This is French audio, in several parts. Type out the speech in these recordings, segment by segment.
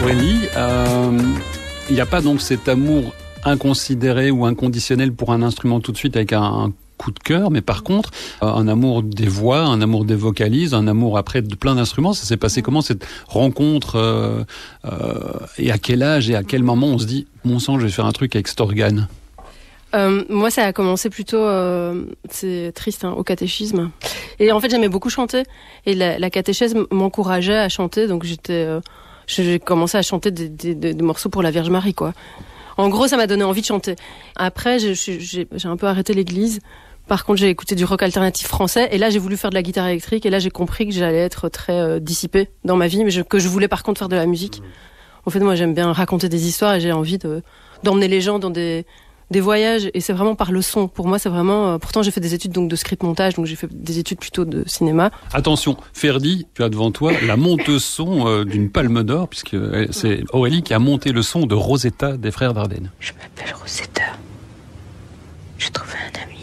Aurélie, il n'y a pas donc cet amour inconsidéré ou inconditionnel pour un instrument tout de suite avec un coup de cœur, mais par contre, un amour des voix, un amour des vocalises, un amour après de plein d'instruments. Ça s'est passé comment cette rencontre et à quel âge et à quel moment on se dit « Mon sang, je vais faire un truc avec cet organe ». Moi, ça a commencé plutôt, c'est triste, au catéchisme. Et en fait, j'aimais beaucoup chanter. Et la catéchèse m'encourageait à chanter, donc j'ai commencé à chanter des morceaux pour la Vierge Marie, quoi. En gros, ça m'a donné envie de chanter. Après, j'ai un peu arrêté l'église. Par contre, j'ai écouté du rock alternatif français. Et là, j'ai voulu faire de la guitare électrique. Et là, j'ai compris que j'allais être très dissipée dans ma vie, mais que je voulais par contre faire de la musique. En fait, moi, j'aime bien raconter des histoires et j'ai envie d'emmener les gens dans des voyages. Et c'est vraiment par le son. Pour moi, c'est vraiment... pourtant, j'ai fait des études donc de script montage, donc j'ai fait des études plutôt de cinéma. Attention, Ferdi, tu as devant toi la monteuse son d'une Palme d'Or, puisque c'est Aurélie qui a monté le son de Rosetta des Frères Dardenne. Je m'appelle Rosetta. J'ai trouvé un ami.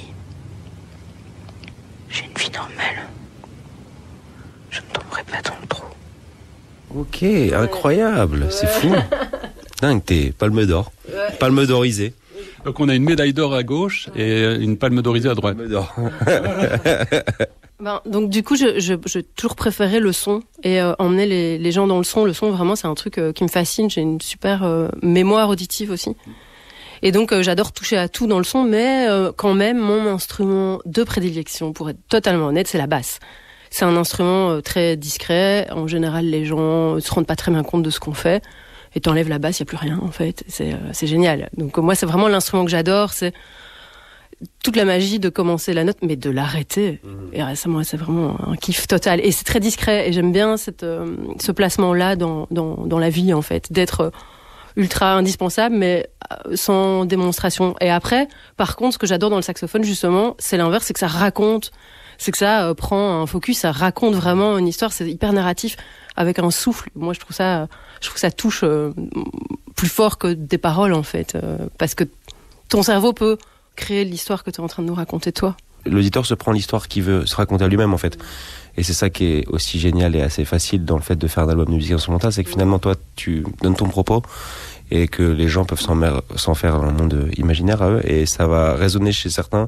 J'ai une vie normale. Je ne tomberai pas dans le trou. Ok, incroyable, c'est fou. Dingue, t'es Palme d'Or. Palme d'orisée. Donc on a une médaille d'or à gauche et une palme d'orisée à droite. Palme d'Or. Donc du coup, j'ai toujours préféré le son et emmener les gens dans le son. Le son, vraiment, c'est un truc qui me fascine. J'ai une super mémoire auditive aussi. Et donc, j'adore toucher à tout dans le son, mais quand même, mon instrument de prédilection, pour être totalement honnête, c'est la basse. C'est un instrument très discret. En général, les gens se rendent pas très bien compte de ce qu'on fait. Et t'enlèves la basse, il n'y a plus rien, en fait. C'est génial. Donc moi, c'est vraiment l'instrument que j'adore. C'est toute la magie de commencer la note, mais de l'arrêter. Et récemment, c'est vraiment un kiff total. Et c'est très discret. Et j'aime bien ce placement-là dans la vie, en fait. D'être ultra indispensable, mais sans démonstration. Et après, par contre, ce que j'adore dans le saxophone, justement, c'est l'inverse, c'est que ça raconte, c'est que ça prend un focus, ça raconte vraiment une histoire, c'est hyper narratif, avec un souffle. Moi, je trouve que ça touche plus fort que des paroles, en fait, parce que ton cerveau peut créer l'histoire que tu es en train de nous raconter, toi. L'auditeur se prend l'histoire qu'il veut se raconter à lui-même, en fait. Et c'est ça qui est aussi génial et assez facile dans le fait de faire un album de musique instrumentale, c'est que finalement, toi, tu donnes ton propos et que les gens peuvent s'en faire un monde imaginaire à eux, et ça va résonner chez certains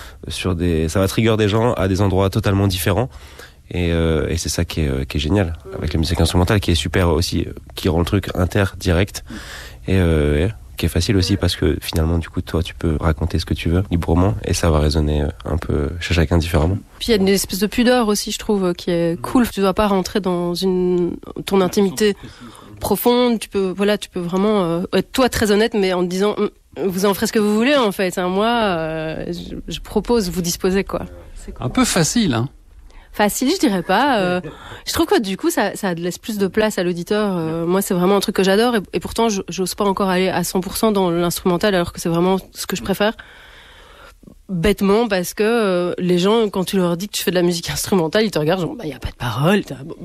ça va trigger des gens à des endroits totalement différents. Et c'est ça qui est génial avec la musique instrumentale, qui est super aussi, qui rend le truc direct et qui est facile aussi parce que finalement du coup toi tu peux raconter ce que tu veux librement et ça va résonner un peu chez chacun différemment. Puis il y a une espèce de pudeur aussi, je trouve, qui est cool. Tu dois pas rentrer dans ton intimité profonde. Tu peux vraiment être toi très honnête, mais en te disant vous en ferez ce que vous voulez, en fait. Moi, je propose, vous disposez, quoi. Un peu facile, hein. Facile, je dirais pas. Je trouve que du coup, ça laisse plus de place à l'auditeur. Moi, c'est vraiment un truc que j'adore, et pourtant, j'ose pas encore aller à 100% dans l'instrumental, alors que c'est vraiment ce que je préfère. Bêtement, parce que les gens, quand tu leur dis que tu fais de la musique instrumentale, ils te regardent genre, y a pas de paroles.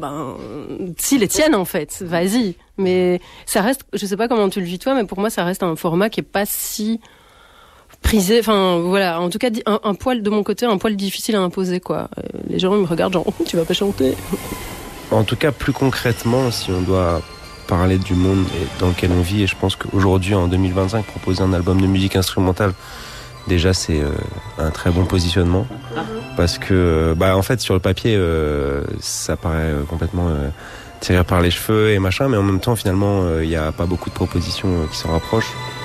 Si, les tiennes, en fait. Vas-y. Mais ça reste, je sais pas comment tu le vis toi, mais pour moi, ça reste un format qui est pas si prisé. Enfin, voilà. En tout cas, un poil de mon côté, un poil difficile à imposer, quoi. Les gens, ils me regardent genre, tu vas pas chanter. En tout cas, plus concrètement, si on doit parler du monde dans lequel on vit, et je pense qu'aujourd'hui, en 2025, proposer un album de musique instrumentale, déjà, c'est un très bon positionnement. Parce que, en fait, sur le papier, ça paraît complètement tiré par les cheveux et machin, mais en même temps, finalement, il n'y a pas beaucoup de propositions qui s'en rapprochent.